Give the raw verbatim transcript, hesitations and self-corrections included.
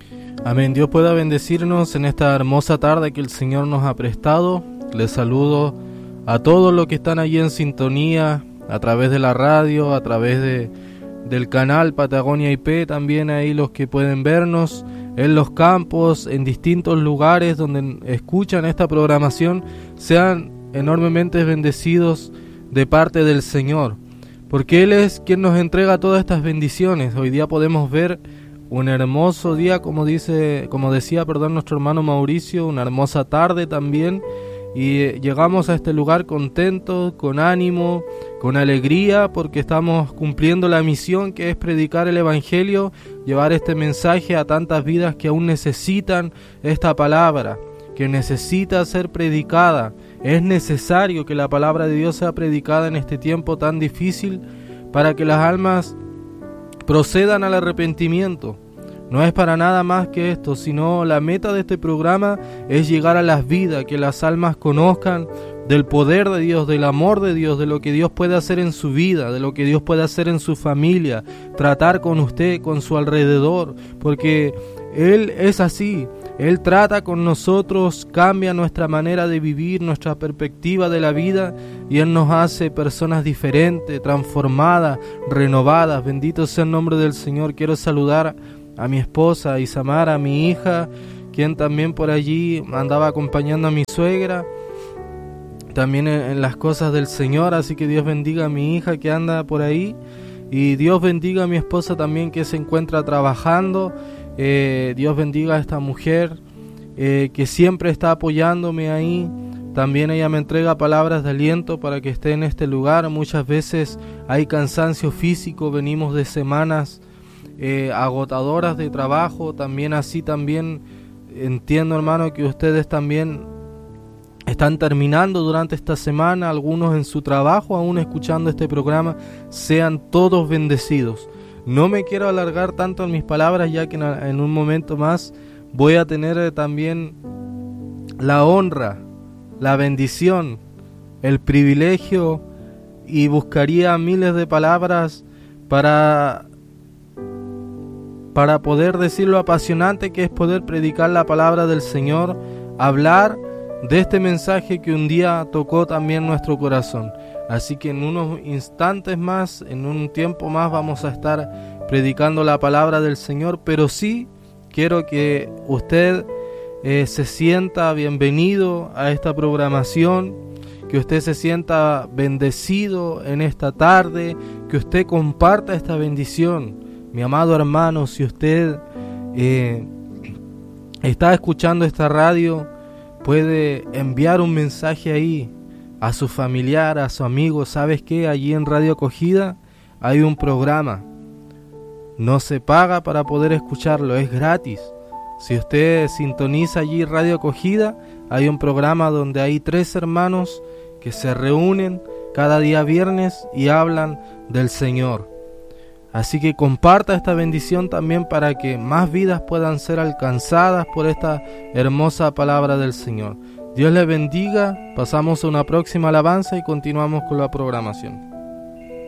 Amén. Dios pueda bendecirnos en esta hermosa tarde que el Señor nos ha prestado. Les saludo a todos los que están allí en sintonía, a través de la radio, a través de, del canal Patagonia I P, también ahí los que pueden vernos en los campos, en distintos lugares donde escuchan esta programación. Sean enormemente bendecidos de parte del Señor, porque Él es quien nos entrega todas estas bendiciones. Hoy día podemos ver un hermoso día, como dice, como decía, perdón, nuestro hermano Mauricio, una hermosa tarde también, y llegamos a este lugar contentos, con ánimo, con alegría, porque estamos cumpliendo la misión que es predicar el Evangelio, llevar este mensaje a tantas vidas que aún necesitan esta palabra, que necesita ser predicada. Es necesario que la palabra de Dios sea predicada en este tiempo tan difícil para que las almas procedan al arrepentimiento. No es para nada más que esto, sino la meta de este programa es llegar a las vidas, que las almas conozcan del poder de Dios, del amor de Dios, de lo que Dios puede hacer en su vida, de lo que Dios puede hacer en su familia, tratar con usted, con su alrededor, porque Él es así. Él trata con nosotros, cambia nuestra manera de vivir, nuestra perspectiva de la vida, y Él nos hace personas diferentes, transformadas, renovadas. Bendito sea el nombre del Señor. Quiero saludar a mi esposa Isamara, a mi hija, quien también por allí andaba acompañando a mi suegra, también en, en las cosas del Señor. Así que Dios bendiga a mi hija que anda por ahí, y Dios bendiga a mi esposa también, que se encuentra trabajando. Eh, Dios bendiga a esta mujer eh, que siempre está apoyándome ahí. También ella me entrega palabras de aliento para que esté en este lugar. Muchas veces hay cansancio físico, venimos de semanas eh, agotadoras de trabajo. También así también entiendo, hermano, que ustedes también están terminando durante esta semana, algunos en su trabajo, aún escuchando este programa. Sean todos bendecidos. No me quiero alargar tanto en mis palabras, ya que en un momento más voy a tener también la honra, la bendición, el privilegio, y buscaría miles de palabras para, para poder decir lo apasionante que es poder predicar la palabra del Señor, hablar de este mensaje que un día tocó también nuestro corazón. Así que en unos instantes más, en un tiempo más, vamos a estar predicando la palabra del Señor, pero sí quiero que usted eh, se sienta bienvenido a esta programación, que usted se sienta bendecido en esta tarde, que usted comparta esta bendición. Mi amado hermano, si usted eh, está escuchando esta radio, puede enviar un mensaje ahí a su familiar, a su amigo. ¿Sabes qué? Allí en Radio Acogida hay un programa. No se paga para poder escucharlo, es gratis. Si usted sintoniza allí Radio Acogida, hay un programa donde hay tres hermanos que se reúnen cada día viernes y hablan del Señor. Así que comparta esta bendición también para que más vidas puedan ser alcanzadas por esta hermosa palabra del Señor. Dios les bendiga. Pasamos a una próxima alabanza y continuamos con la programación.